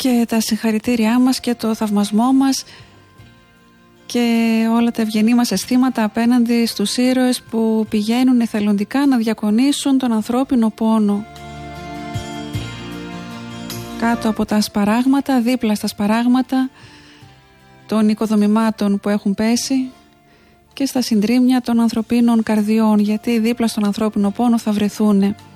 και τα συγχαρητήριά μας και το θαυμασμό μας και όλα τα ευγενή μας αισθήματα απέναντι στους ήρωες που πηγαίνουν εθελοντικά να διακονήσουν τον ανθρώπινο πόνο κάτω από τα σπαράγματα, δίπλα στα σπαράγματα των οικοδομημάτων που έχουν πέσει και στα συντρίμμια των ανθρωπίνων καρδιών, γιατί δίπλα στον ανθρώπινο πόνο θα βρεθούν